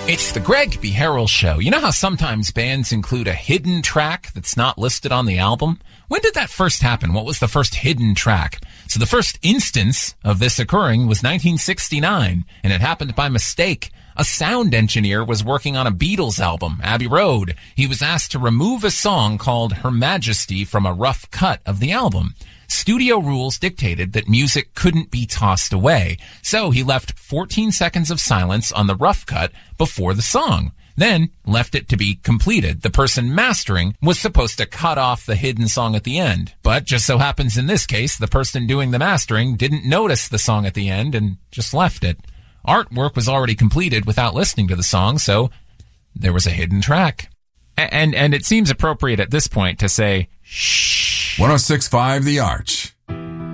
It's the Greg B. Harrell Show. You know how sometimes bands include a hidden track that's not listed on the album? When did that first happen? What was the first hidden track? So the first instance of this occurring was 1969, and it happened by mistake. A sound engineer was working on a Beatles album, Abbey Road. He was asked to remove a song called Her Majesty from a rough cut of the album. Studio rules dictated that music couldn't be tossed away, so he left 14 seconds of silence on the rough cut before the song, then left it to be completed. The person mastering was supposed to cut off the hidden song at the end, but just so happens in this case, the person doing the mastering didn't notice the song at the end and just left it. Artwork was already completed without listening to the song, so there was a hidden track. And it seems appropriate at this point to say, shh. 106.5 The Arch.